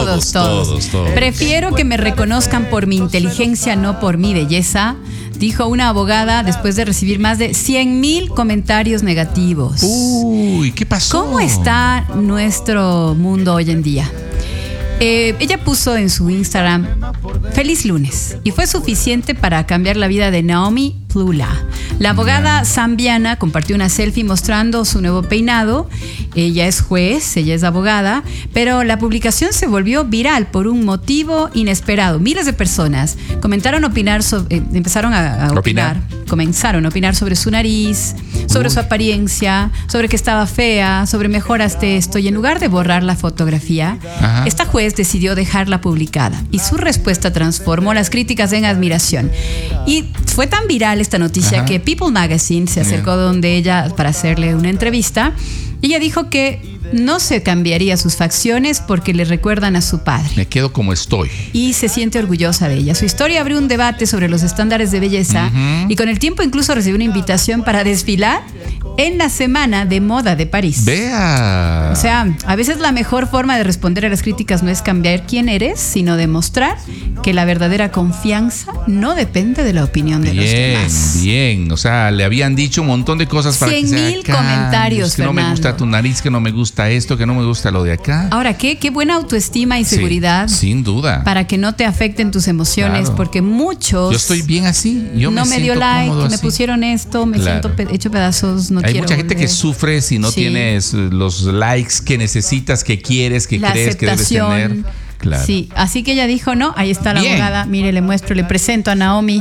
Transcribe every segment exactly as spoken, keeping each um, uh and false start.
Todos, todos, todos, todos. Prefiero que me reconozcan por mi inteligencia, no por mi belleza, dijo una abogada después de recibir más de cien mil comentarios negativos. Uy, ¿qué pasó? ¿Cómo está nuestro mundo hoy en día? Eh, ella puso en su Instagram feliz lunes y fue suficiente para cambiar la vida de Naomi Plula. La abogada zambiana compartió una selfie mostrando su nuevo peinado. Ella es juez, ella es abogada, pero la publicación se volvió viral por un motivo inesperado. Miles de personas comentaron opinar sobre, eh, empezaron a, a opinar, opinar, comenzaron a opinar sobre su nariz, sobre Uy. su apariencia, sobre que estaba fea, sobre mejoraste esto, y en lugar de borrar la fotografía, Ajá. esta juez decidió dejarla publicada y su respuesta transformó las críticas en admiración. Y fue tan viral esta noticia Ajá. que People Magazine se acercó Bien. donde ella para hacerle una entrevista y ella dijo que no se cambiaría sus facciones porque le recuerdan a su padre. Me quedo como estoy. Y se siente orgullosa de ella. Su historia abrió un debate sobre los estándares de belleza uh-huh. y con el tiempo incluso recibió una invitación para desfilar en la Semana de Moda de París. Vea. O sea, a veces la mejor forma de responder a las críticas no es cambiar quién eres, sino demostrar que la verdadera confianza no depende de la opinión de bien, los demás. Bien, bien. O sea, le habían dicho un montón de cosas para que se cien mil comentarios, que Fernando. no me gusta tu nariz, que no me gusta esto, que no me gusta lo de acá. Ahora, ¿qué? Qué buena autoestima y seguridad. Sí, sin duda. Para que no te afecten tus emociones, claro. porque muchos... Yo estoy bien así. Yo no me, me dio like, me así. pusieron esto, me claro. siento pe- hecho pedazos, no Hay quiero mucha gente volver. que sufre si no sí. tienes los likes que necesitas, que quieres, que la crees aceptación. que debes tener. Claro. Sí, así que ella dijo, no, ahí está la Bien. abogada, mire, le muestro, le presento a Naomi.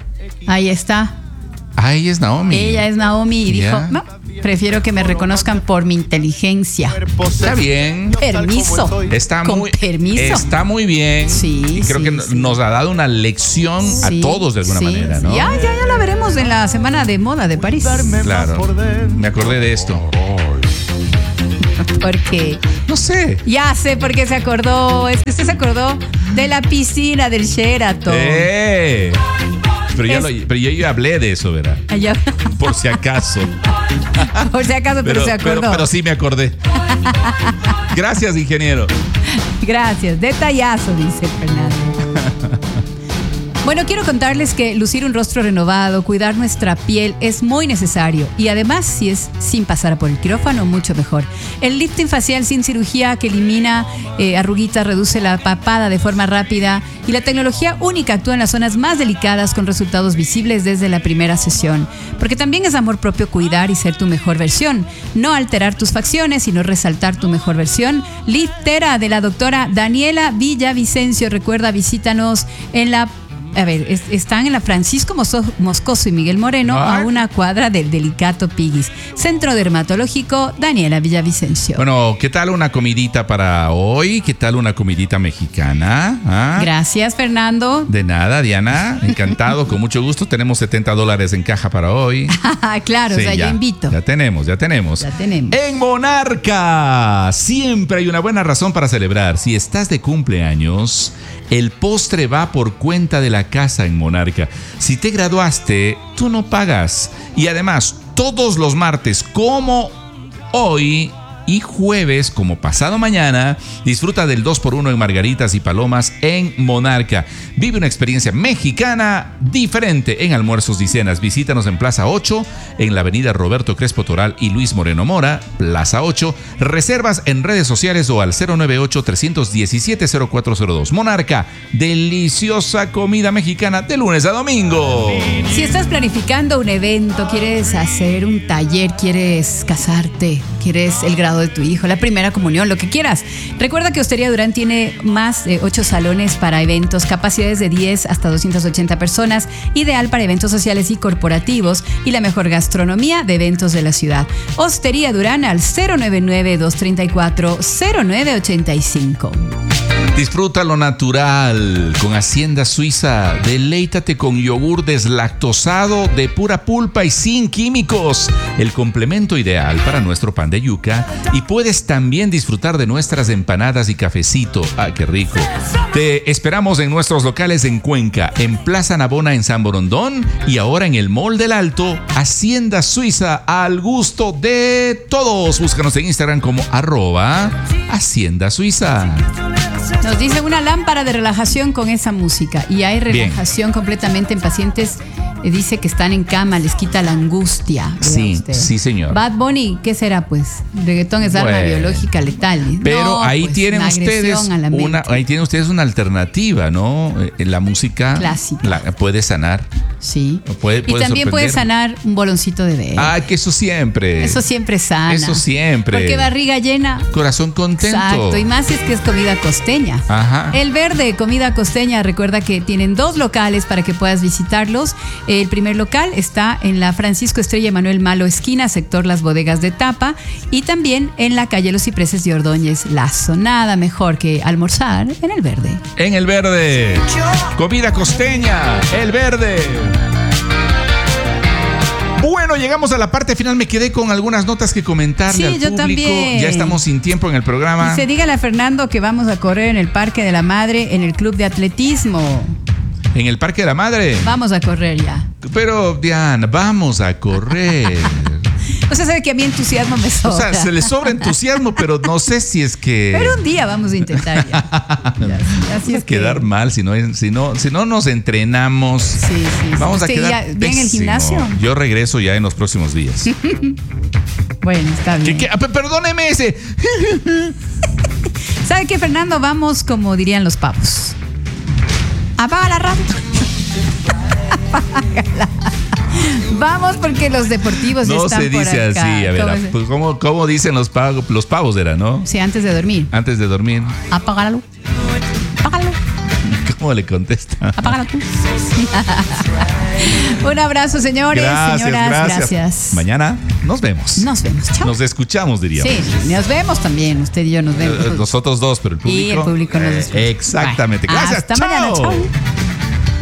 Ahí está. Ah, ella es Naomi. Ella es Naomi y ¿Ya? dijo, no, prefiero que me reconozcan por mi inteligencia. Está bien. Permiso. Está Con muy, permiso. Está muy bien. Sí, y creo sí, que sí. nos ha dado una lección sí, a todos de alguna sí, manera, ¿no? Ya, ya, ya la veremos en la Semana de Moda de París. Claro. Me acordé de esto. ¿Por qué? No sé. Ya sé por qué se acordó. Es que usted se acordó de la piscina del Sheraton. ¡Eh! Pero, ya Es... lo, pero yo ya hablé de eso, ¿verdad? Allá. Por si acaso. Por si acaso, pero, pero se acordó. Pero, pero sí me acordé. Gracias, ingeniero. Gracias. Detallazo, dice Fernando. Bueno, quiero contarles que lucir un rostro renovado, cuidar nuestra piel es muy necesario y además si es sin pasar por el quirófano, mucho mejor. El lifting facial sin cirugía que elimina eh, arruguitas, reduce la papada de forma rápida y la tecnología única actúa en las zonas más delicadas con resultados visibles desde la primera sesión. Porque también es amor propio cuidar y ser tu mejor versión. No alterar tus facciones, sino resaltar tu mejor versión. Liftera de la doctora Daniela Villavicencio. Recuerda, visítanos en la A ver, es, están en la Francisco Moscoso y Miguel Moreno, Ay. a una cuadra del Delicato Pigis. Centro Dermatológico Daniela Villavicencio. Bueno, ¿qué tal una comidita para hoy? ¿Qué tal una comidita mexicana? ¿Ah? Gracias, Fernando. De nada, Diana. Encantado, con mucho gusto. Tenemos setenta dólares en caja para hoy. Claro, sí, o sea, ya, yo invito. Ya tenemos, ya tenemos. Ya tenemos. En Monarca, siempre hay una buena razón para celebrar. Si estás de cumpleaños, el postre va por cuenta de la casa en Monarca. Si te graduaste, tú no pagas. Y además, todos los martes, como hoy y jueves, como pasado mañana, disfruta del dos por uno en margaritas y palomas en Monarca. Vive una experiencia mexicana diferente en almuerzos y cenas. Visítanos en Plaza ocho, en la avenida Roberto Crespo Toral y Luis Moreno Mora, Plaza ocho. Reservas en redes sociales o al cero nueve ocho, tres uno siete, cero cuatro cero dos. Monarca, deliciosa comida mexicana de lunes a domingo. Si estás planificando un evento, quieres hacer un taller, quieres casarte, quieres el grado de tu hijo, la primera comunión, lo que quieras. Recuerda que Hostería Durán tiene más de ocho salones para eventos, capacidades de diez hasta doscientas ochenta personas, ideal para eventos sociales y corporativos y la mejor gastronomía de eventos de la ciudad. Hostería Durán al cero nueve nueve, dos tres cuatro, cero nueve ocho cinco. Disfruta lo natural con Hacienda Suiza. Deleítate con yogur deslactosado de pura pulpa y sin químicos. El complemento ideal para nuestro pan de yuca. Y puedes también disfrutar de nuestras empanadas y cafecito. ¡Ah, qué rico! Te esperamos en nuestros locales en Cuenca, en Plaza Navona en San Borondón y ahora en el Mall del Alto. Hacienda Suiza, al gusto de todos. Búscanos en Instagram como arroba Hacienda Suiza. Nos dice una lámpara de relajación con esa música. Y hay relajación Bien. completamente en pacientes, eh, dice que están en cama, les quita la angustia. Sí, sí, señor. Bad Bunny, ¿qué será pues? Reggaetón es arma bueno. biológica letal. Pero no, ahí pues, tienen ustedes una, ahí tienen ustedes una alternativa, ¿no? La música clásica la, puede sanar. Sí. Puede, puede y también puede sanar un boloncito de bebé. Ah, que eso siempre. Eso siempre sana. Eso siempre. Porque barriga llena. Corazón contento. Exacto. Y más si es que es comida costeña. Ajá. El Verde, comida costeña. Recuerda que tienen dos locales para que puedas visitarlos. El primer local está en la Francisco Estrella Manuel Malo esquina, sector Las Bodegas de Tapa. Y también en la calle Los Cipreses de Ordóñez Lazo. Nada mejor que almorzar en El Verde. En El Verde. Comida costeña. El Verde. Bueno, llegamos a la parte final. Me quedé con algunas notas que comentarle sí, al yo público. También. Ya estamos sin tiempo en el programa. Dice, dígale a Fernando que vamos a correr en el Parque de la Madre, en el Club de Atletismo. ¿En el Parque de la Madre? Vamos a correr ya. Pero, Diana, vamos a correr. O sea, sabe que a mí entusiasmo me sobra. O sea, se le sobra entusiasmo, pero no sé si es que... Pero un día vamos a intentar ya. ya así es quedar que... mal si no, si, no, si no nos entrenamos. Sí, sí. Vamos a quedar ya, ¿bien en el gimnasio? Yo regreso ya en los próximos días. Bueno, está bien. ¿Qué, qué? Perdóneme ese. ¿Sabe qué, Fernando? Vamos como dirían los pavos. Apaga la radio. Apágala. Vamos porque los deportivos no están por acá. No se dice así, a ver, ¿cómo, pues, ¿cómo, cómo dicen los pavos? Los pavos era, ¿no? Sí, antes de dormir. Antes de dormir. Apaga la luz. Apágalo. ¿Cómo le contesta? Apágalo tú. Un abrazo, señores, gracias, señoras, gracias. gracias. Mañana nos vemos. Nos vemos, chao. Nos escuchamos, diríamos. Sí, nos vemos también, usted y yo nos vemos. Eh, nosotros dos, pero el público. Y el público nos escucha. Eh, exactamente. Bueno, gracias, hasta chao. mañana, chao.